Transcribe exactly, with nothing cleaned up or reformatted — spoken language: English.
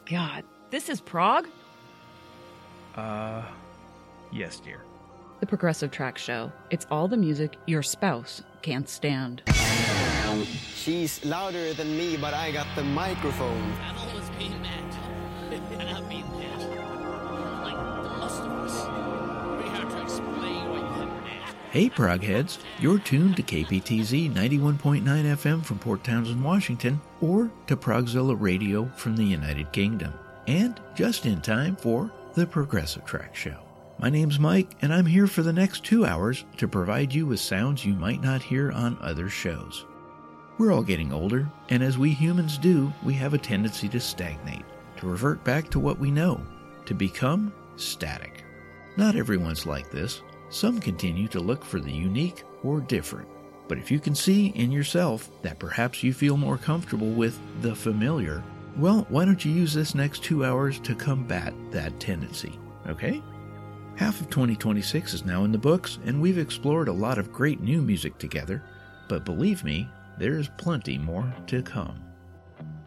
God, this is prog? Uh, yes, dear. The Progressive Track Show. It's all the music your spouse can't stand. She's louder than me, but I got the microphone. I've always been mad. And I've been dead. Like the most of us. Pretty hard to explain what you have mad. Hey, Progheads. You're tuned to K P T Z ninety-one point nine F M from Port Townsend, Washington, or to Progzilla Radio from the United Kingdom. And just in time for the Progressive Track Show. My name's Mike, and I'm here for the next two hours to provide you with sounds you might not hear on other shows. We're all getting older, and as we humans do, we have a tendency to stagnate, to revert back to what we know, to become static. Not everyone's like this. Some continue to look for the unique or different. But if you can see in yourself that perhaps you feel more comfortable with the familiar, well, why don't you use this next two hours to combat that tendency, okay? Half of twenty twenty-six is now in the books, and we've explored a lot of great new music together, but believe me, there's plenty more to come.